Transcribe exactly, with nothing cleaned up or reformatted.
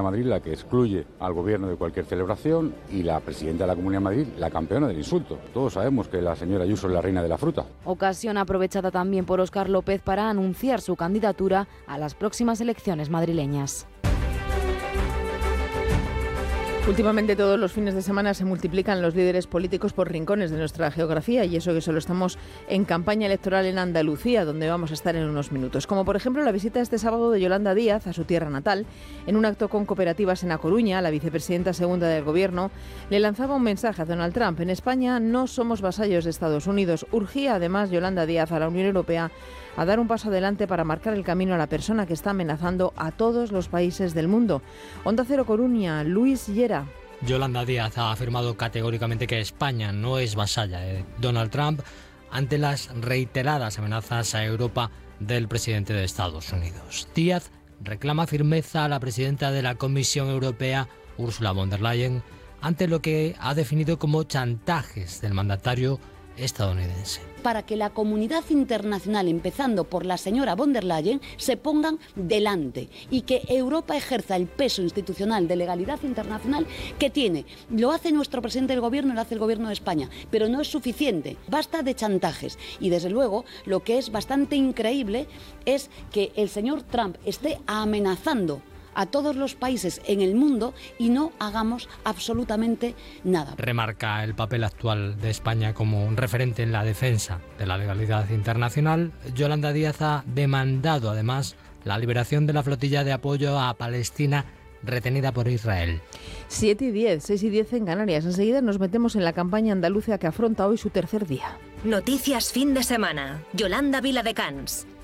Madrid la que excluye al gobierno de cualquier celebración y la presidenta de la Comunidad de Madrid la campeona del insulto. Todos sabemos que la señora Ayuso es la reina de la fruta. Ocasión aprovechada también por Óscar López para anunciar su candidatura a las próximas elecciones madrileñas. Últimamente todos los fines de semana se multiplican los líderes políticos por rincones de nuestra geografía, y eso que solo estamos en campaña electoral en Andalucía, donde vamos a estar en unos minutos. Como por ejemplo la visita este sábado de Yolanda Díaz a su tierra natal. En un acto con cooperativas en A Coruña, la vicepresidenta segunda del Gobierno le lanzaba un mensaje a Donald Trump. En España no somos vasallos de Estados Unidos. Urgía además Yolanda Díaz a la Unión Europea a dar un paso adelante para marcar el camino a la persona que está amenazando a todos los países del mundo. Onda Cero Coruña, Luis Llera. Yolanda Díaz ha afirmado categóricamente que España no es vasalla de Donald Trump ante las reiteradas amenazas a Europa del presidente de Estados Unidos. Díaz reclama firmeza a la presidenta de la Comisión Europea, Ursula von der Leyen, ante lo que ha definido como chantajes del mandatario estadounidense. Para que la comunidad internacional, empezando por la señora von der Leyen, se pongan delante y que Europa ejerza el peso institucional de legalidad internacional que tiene. Lo hace nuestro presidente del gobierno, lo hace el gobierno de España, pero no es suficiente. Basta de chantajes. Y desde luego, lo que es bastante increíble es que el señor Trump esté amenazando a todos los países en el mundo y no hagamos absolutamente nada. Remarca el papel actual de España como un referente en la defensa de la legalidad internacional. Yolanda Díaz ha demandado además la liberación de la flotilla de apoyo a Palestina retenida por Israel. siete y diez, seis y diez en Canarias. Enseguida nos metemos en la campaña andaluza que afronta hoy su tercer día. Noticias fin de semana. Yolanda Viladecans.